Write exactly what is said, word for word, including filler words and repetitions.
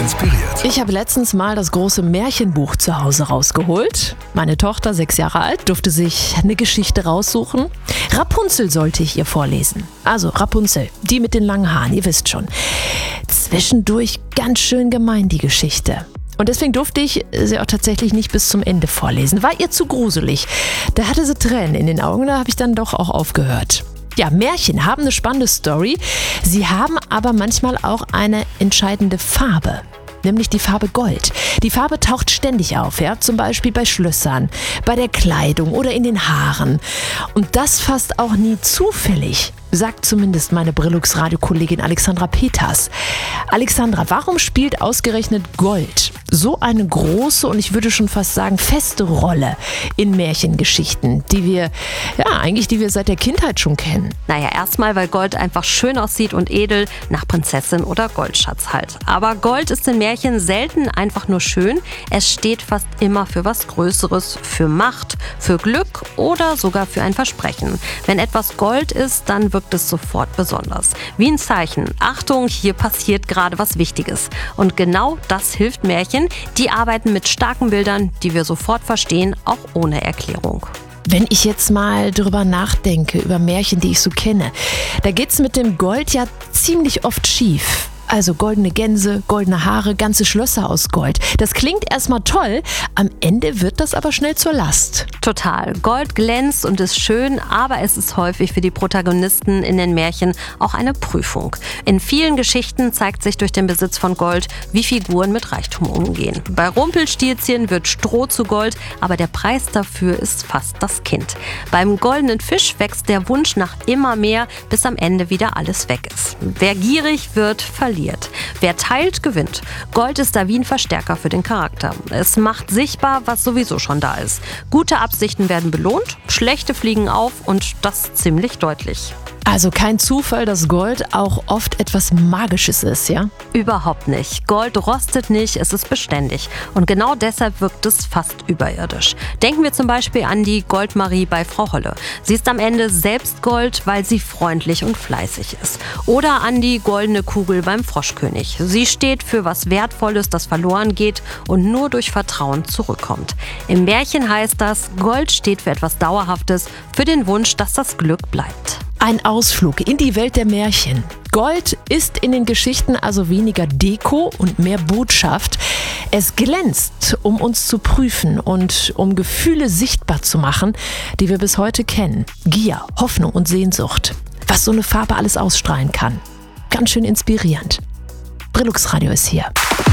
inspiriert. Ich habe letztens mal das große Märchenbuch zu Hause rausgeholt. Meine Tochter, sechs Jahre alt, durfte sich eine Geschichte raussuchen. Rapunzel sollte ich ihr vorlesen. Also Rapunzel, die mit den langen Haaren, ihr wisst schon. Zwischendurch ganz schön gemein, die Geschichte. Und deswegen durfte ich sie auch tatsächlich nicht bis zum Ende vorlesen. War ihr zu gruselig. Da hatte sie Tränen in den Augen, da habe ich dann doch auch aufgehört. Ja, Märchen haben eine spannende Story. Sie haben aber manchmal auch eine entscheidende Farbe, nämlich die Farbe Gold. Die Farbe taucht ständig auf, ja? Zum Beispiel bei Schlössern, bei der Kleidung oder in den Haaren. Und das fast auch nie zufällig, sagt zumindest meine Brillux-Radio-Kollegin Alexandra Peters. Alexandra, warum spielt ausgerechnet Gold so eine große und ich würde schon fast sagen feste Rolle in Märchengeschichten, die wir, ja eigentlich, die wir seit der Kindheit schon kennen? Naja, erstmal, weil Gold einfach schön aussieht und edel, nach Prinzessin oder Goldschatz halt. Aber Gold ist in Märchen selten einfach nur schön. Es steht fast immer für was Größeres, für Macht, für Glück oder sogar für ein Versprechen. Wenn etwas Gold ist, dann wirkt es sofort besonders. Wie ein Zeichen. Achtung, hier passiert gerade was Wichtiges. Und genau das hilft Märchen. Die arbeiten mit starken Bildern, die wir sofort verstehen, auch ohne Erklärung. Wenn ich jetzt mal drüber nachdenke, über Märchen, die ich so kenne, da geht's mit dem Gold ja ziemlich oft schief. Also goldene Gänse, goldene Haare, ganze Schlösser aus Gold. Das klingt erstmal toll, am Ende wird das aber schnell zur Last. Total. Gold glänzt und ist schön, aber es ist häufig für die Protagonisten in den Märchen auch eine Prüfung. In vielen Geschichten zeigt sich durch den Besitz von Gold, wie Figuren mit Reichtum umgehen. Bei Rumpelstilzchen wird Stroh zu Gold, aber der Preis dafür ist fast das Kind. Beim goldenen Fisch wächst der Wunsch nach immer mehr, bis am Ende wieder alles weg ist. Wer gierig wird, verliert. Wer teilt, gewinnt. Gold ist da wie ein Verstärker für den Charakter. Es macht sichtbar, was sowieso schon da ist. Gute Absichten werden belohnt, schlechte fliegen auf und das ziemlich deutlich. Also kein Zufall, dass Gold auch oft etwas Magisches ist, ja? Überhaupt nicht. Gold rostet nicht, es ist beständig. Und genau deshalb wirkt es fast überirdisch. Denken wir zum Beispiel an die Goldmarie bei Frau Holle. Sie ist am Ende selbst Gold, weil sie freundlich und fleißig ist. Oder an die goldene Kugel beim Froschkönig. Sie steht für was Wertvolles, das verloren geht und nur durch Vertrauen zurückkommt. Im Märchen heißt das, Gold steht für etwas Dauerhaftes, für den Wunsch, dass das Glück bleibt. Ein Ausflug in die Welt der Märchen. Gold ist in den Geschichten also weniger Deko und mehr Botschaft. Es glänzt, um uns zu prüfen und um Gefühle sichtbar zu machen, die wir bis heute kennen. Gier, Hoffnung und Sehnsucht. Was so eine Farbe alles ausstrahlen kann. Ganz schön inspirierend. Brillux Radio ist hier.